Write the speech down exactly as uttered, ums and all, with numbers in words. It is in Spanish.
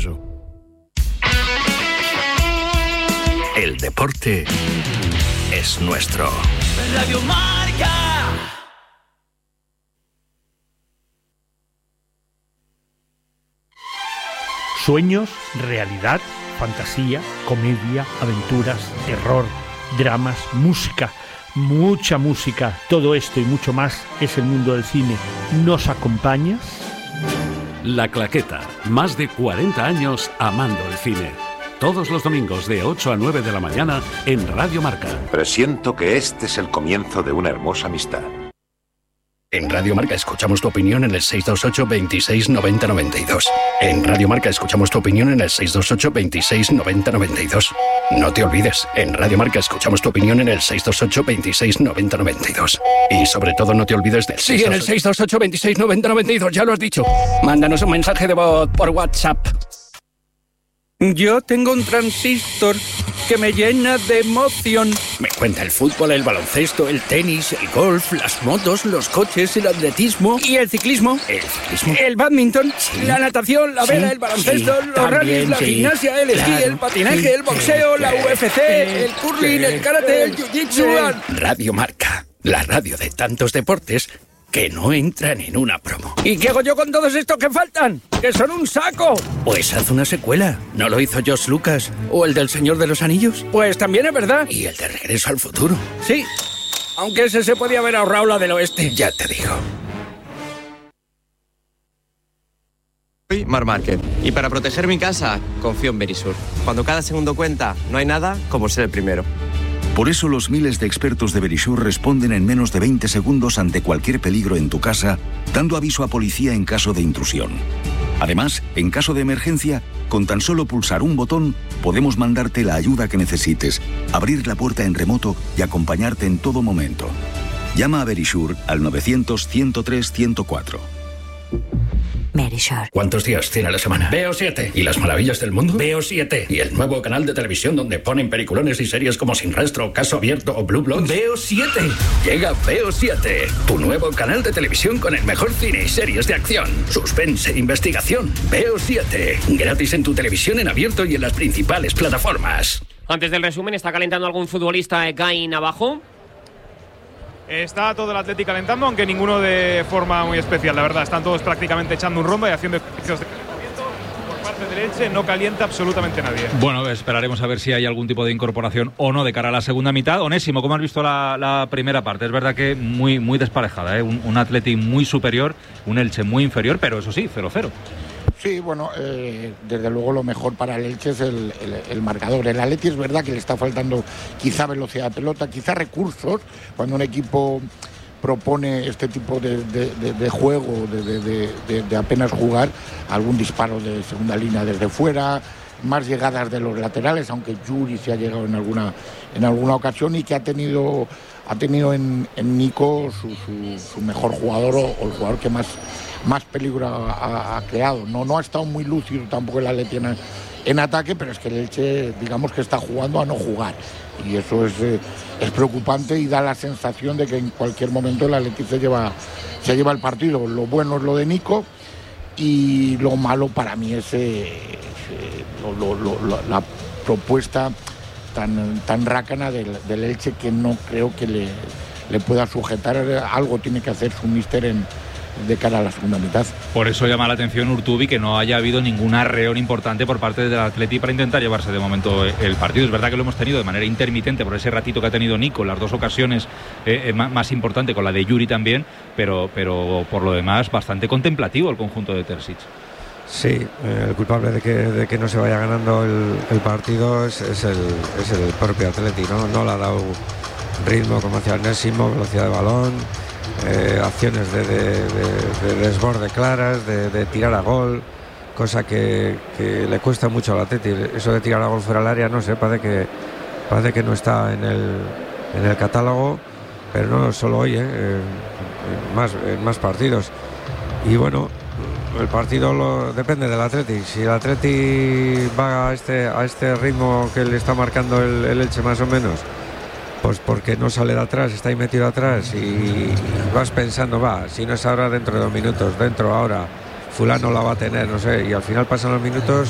eso. El deporte es nuestro. Radio Marca. Sueños, realidad, fantasía, comedia, aventuras, terror, dramas, música, mucha música. Todo esto y mucho más es el mundo del cine. ¿Nos acompañas? La Claqueta, más de cuarenta años amando el cine. Todos los domingos de ocho a nueve de la mañana en Radio Marca. Presiento que este es el comienzo de una hermosa amistad. En Radio Marca escuchamos tu opinión en el seis dos ocho, veintiséis, noventa, noventa y dos. En Radio Marca escuchamos tu opinión en el seis dos ocho, veintiséis, noventa, noventa y dos. No te olvides, en Radio Marca escuchamos tu opinión en el seis dos ocho, veintiséis, noventa, noventa y dos. Y sobre todo no te olvides del Sí, en el seis dos ocho, veintiséis, noventa, noventa y dos, ya lo has dicho. Mándanos un mensaje de voz por WhatsApp. Yo tengo un transistor que me llena de emoción. Me cuenta el fútbol, el baloncesto, el tenis, el golf, las motos, los coches, el atletismo y el ciclismo. ¿El ciclismo? El badminton, sí. La natación, la vela, sí. El baloncesto, sí. Los rallies, la sí. Gimnasia, el claro. Esquí, el patinaje, sí. El boxeo, sí. La U F C, el curling, el karate, el jiu-jitsu. Radio Marca, la radio de tantos deportes que no entran en una promo. ¿Y qué hago yo con todos estos que faltan? ¡Que son un saco! Pues haz una secuela. ¿No lo hizo George Lucas? ¿O el del Señor de los Anillos? Pues también es verdad. ¿Y el de Regreso al Futuro? Sí. Aunque ese se podía haber ahorrado la del oeste. Ya te digo. Soy Mar Márquez. Y para proteger mi casa, confío en Verisur. Cuando cada segundo cuenta, no hay nada como ser el primero. Por eso los miles de expertos de Verisur responden en menos de veinte segundos ante cualquier peligro en tu casa, dando aviso a policía en caso de intrusión. Además, en caso de emergencia, con tan solo pulsar un botón, podemos mandarte la ayuda que necesites, abrir la puerta en remoto y acompañarte en todo momento. Llama a Verisur al novecientos, ciento tres, ciento cuatro. Verisur. ¿Cuántos días tiene la semana? Veo siete. ¿Y las maravillas del mundo? Veo siete. ¿Y el nuevo canal de televisión donde ponen peliculones y series como Sin Rastro, Caso Abierto o Blue Bloods? Veo siete. Llega Veo siete, tu nuevo canal de televisión con el mejor cine y series de acción, suspense e investigación. Veo siete, gratis en tu televisión en abierto y en las principales plataformas. Antes del resumen, ¿está calentando algún futbolista de Caín abajo? Está todo el Atleti calentando, aunque ninguno de forma muy especial, la verdad. Están todos prácticamente echando un rombo y haciendo ejercicios de calentamiento. Por parte del Elche no calienta absolutamente nadie. Bueno, esperaremos a ver si hay algún tipo de incorporación o no de cara a la segunda mitad. Onésimo, ¿cómo has visto la, la primera parte? Es verdad que muy, muy desparejada, ¿eh? Un, un Atleti muy superior, un Elche muy inferior, pero eso sí, cero cero. Sí, bueno, eh, desde luego lo mejor para el Elche es el, el, el marcador. El Atleti es verdad que le está faltando quizá velocidad de pelota, quizá recursos, cuando un equipo propone este tipo de, de, de, de juego, de, de, de, de apenas jugar, algún disparo de segunda línea desde fuera, más llegadas de los laterales, aunque Yuri se ha llegado en alguna, en alguna ocasión y que ha tenido, ha tenido en, en Nico su, su, su mejor jugador o, o el jugador que más... más peligro ha, ha creado. No, no ha estado muy lúcido tampoco el Atleti en, en ataque, pero es que el Elche, digamos que está jugando a no jugar. Y eso es, eh, es preocupante y da la sensación de que en cualquier momento el Atleti se lleva, se lleva el partido. Lo bueno es lo de Nico y lo malo para mí es eh, lo, lo, lo, la propuesta tan, tan rácana del, del Elche, que no creo que le, le pueda sujetar. Algo tiene que hacer su míster en de cara a la segunda mitad. Por eso llama la atención Urtubi que no haya habido ningún arreón importante por parte del Atleti para intentar llevarse de momento el partido. Es verdad que lo hemos tenido de manera intermitente por ese ratito que ha tenido Nico, las dos ocasiones eh, más, más importante, con la de Yuri también, pero, pero por lo demás bastante contemplativo el conjunto de Terzic. Sí, eh, el culpable de que, de que no se vaya ganando el, el partido es, es, el, es el propio Atleti, ¿no? No le ha dado ritmo, como decía Onésimo, velocidad de balón, Eh, acciones de, de, de, de desborde claras, de, de tirar a gol, cosa que, que le cuesta mucho al Atleti. Eso de tirar a gol fuera del área, no sé, parece que, parece que no está en el, en el catálogo, pero no solo hoy, ¿eh? en, más, en más partidos. Y bueno, el partido lo, depende del Atleti. Si el Atleti va a este, a este ritmo que le está marcando el, el Elche más o menos, pues porque no sale de atrás, está ahí metido atrás y vas pensando, va, si no es ahora, dentro de dos minutos, dentro ahora, fulano la va a tener, no sé, y al final pasan los minutos